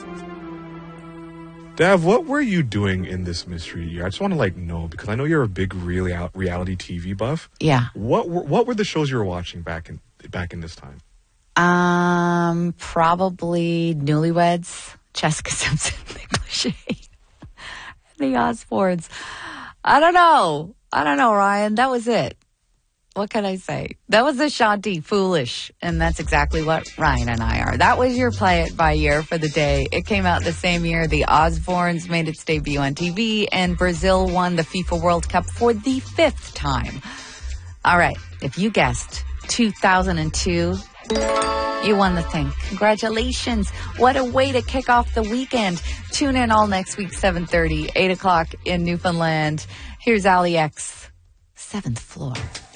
Dav, what were you doing in this mystery year? I just want to know, because I know you're a big reality TV buff. Yeah. What were the shows you were watching back in this time? Probably Newlyweds, Jessica Simpson, Nick Lachey, the Osbournes. I don't know, Ryan. That was it. What can I say? That was Ashanti, Foolish. And that's exactly what Ryan and I are. That was your Play It by year for the day. It came out the same year the Osbournes made its debut on TV, and Brazil won the FIFA World Cup for the 5th time. All right. If you guessed 2002, you won the thing. Congratulations. What a way to kick off the weekend. Tune in all next week, 7:30, 8 o'clock in Newfoundland. Here's Ali X, 7th Floor.